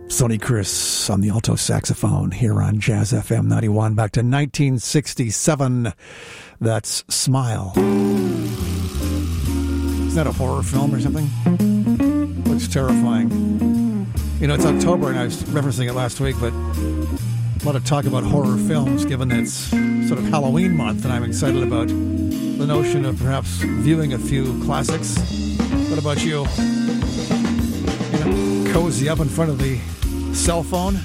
Sonny Chris on the alto saxophone here on Jazz FM 91. Back to 1967. That's Smile. Is that a horror film or something? Looks terrifying. You know, it's October, and I was referencing it last week, but a lot of talk about horror films, given that it's sort of Halloween month, and I'm excited about the notion of perhaps viewing a few classics. What about you? You know, cozy up in front of the cell phone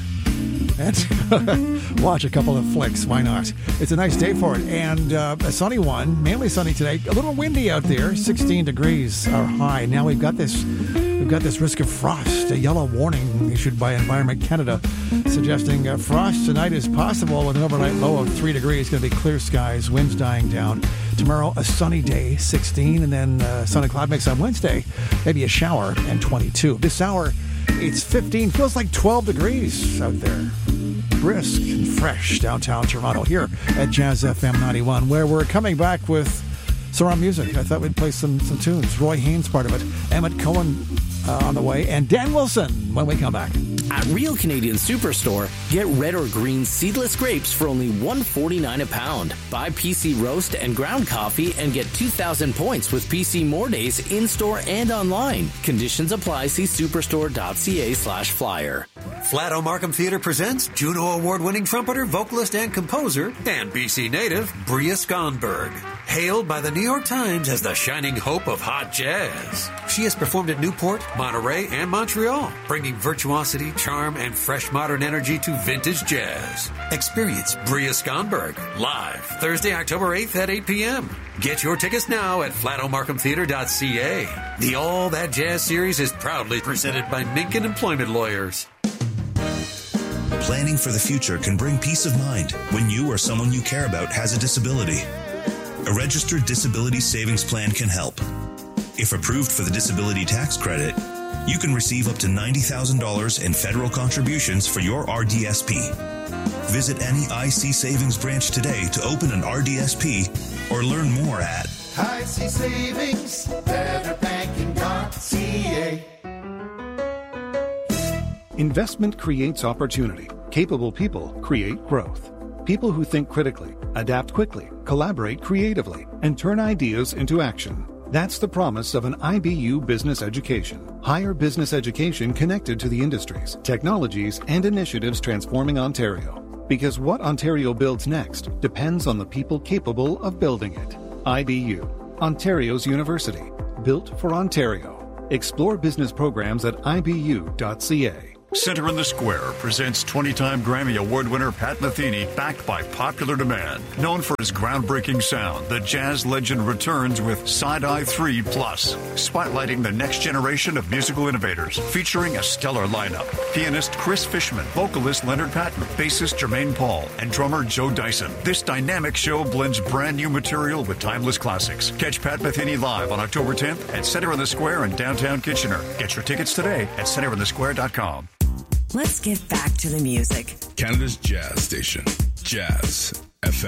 and watch a couple of flicks. Why not? It's a nice day for it, and a sunny one, mainly sunny today. A little windy out there. 16 degrees are high. Now we've got this risk of frost. A yellow warning issued by Environment Canada suggesting frost tonight is possible with an overnight low of 3 degrees. It's going to be clear skies, winds dying down. Tomorrow, a sunny day, 16, and then sun and cloud mix on Wednesday. Maybe a shower and 22. This hour, it's 15. Feels like 12 degrees out there. Brisk and fresh downtown Toronto here at Jazz FM 91, where we're coming back with some music. I thought we'd play some tunes. Roy Haynes part of it. Emmett Cohen on the way. And Dan Wilson when we come back. At Real Canadian Superstore, get red or green seedless grapes for only $1.49 a pound. Buy PC Roast and ground coffee and get 2,000 points with PC More Days in-store and online. Conditions apply. See superstore.ca/flyer. Flato Markham Theatre presents Juno Award-winning trumpeter, vocalist, and composer, and BC native Bria Skonberg. Hailed by the New York Times as the shining hope of hot jazz. She has performed at Newport, Monterey, and Montreal, bringing virtuosity, charm, and fresh modern energy to vintage jazz. Experience Bria Skonberg live Thursday, October 8th at 8 p.m. Get your tickets now at flatomarkhamtheatre.ca. The All That Jazz series is proudly presented by Minkin Employment Lawyers. Planning for the future can bring peace of mind when you or someone you care about has a disability. A registered disability savings plan can help. If approved for the disability tax credit, you can receive up to $90,000 in federal contributions for your RDSP. Visit any IC Savings branch today to open an RDSP or learn more at IC Savings, betterbanking.ca. Investment creates opportunity. Capable people create growth. People who think critically, adapt quickly, collaborate creatively, and turn ideas into action. That's the promise of an IBU business education. Higher business education connected to the industries, technologies, and initiatives transforming Ontario. Because what Ontario builds next depends on the people capable of building it. IBU, Ontario's university. Built for Ontario. Explore business programs at ibu.ca. Center in the Square presents 20-time Grammy Award winner Pat Metheny, backed by popular demand. Known for his groundbreaking sound, the jazz legend returns with Side-Eye 3 Plus, spotlighting the next generation of musical innovators, featuring a stellar lineup. Pianist Chris Fishman, vocalist Leonard Patton, bassist Jermaine Paul, and drummer Joe Dyson. This dynamic show blends brand new material with timeless classics. Catch Pat Metheny live on October 10th at Center in the Square in downtown Kitchener. Get your tickets today at centerinthesquare.com. Let's get back to the music. Canada's jazz station, Jazz